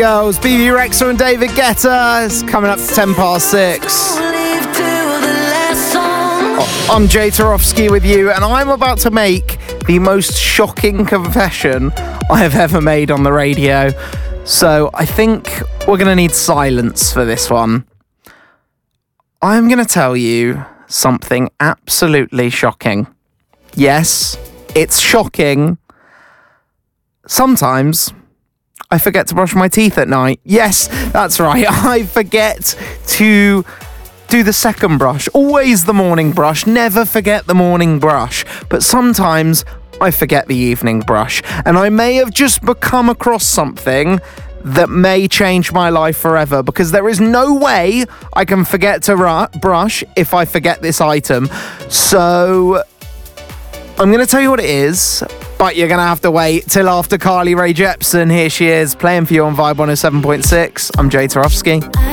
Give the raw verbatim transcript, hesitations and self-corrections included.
Girls, B B Rexha and David Guetta is coming up to ten past six. I'm Jay Tarofsky with you, and I'm about to make the most shocking confession I have ever made on the radio. So I think we're going to need silence for this one. I'm going to tell you something absolutely shocking. Yes, it's shocking. Sometimes I forget to brush my teeth at night. Yes, that's right. I forget to do the second brush. Always the morning brush. Never forget the morning brush. But sometimes I forget the evening brush. And I may have just become across something that may change my life forever, because there is no way I can forget to ru- brush if I forget this item. So I'm going to tell you what it is, but you're going to have to wait till after Carly Rae Jepsen. Here she is, playing for you on Vibe one oh seven point six. I'm Jay Tarofsky.